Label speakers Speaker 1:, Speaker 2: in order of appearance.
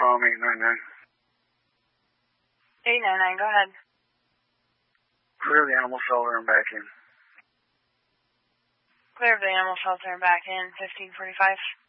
Speaker 1: Tom 899.
Speaker 2: 899, go ahead.
Speaker 1: Clear the animal shelter and back in.
Speaker 2: Clear of the animal shelter and back in, 1545.